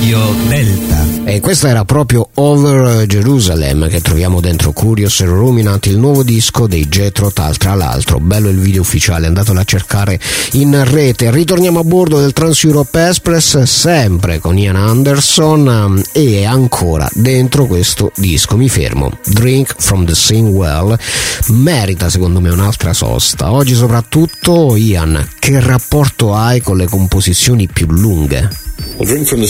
Radio Delta. E questa era proprio Over Jerusalem, che troviamo dentro Curious Ruminant, il nuovo disco dei Jethro Tull. Tra l'altro bello il video ufficiale, andatelo a cercare in rete. Ritorniamo a bordo del Trans Europe Express, sempre con Ian Anderson, e ancora dentro questo disco mi fermo. Drink from the Same Well merita secondo me un'altra sosta. Oggi soprattutto, Ian, che rapporto hai con le composizioni più lunghe? Well, Drink from the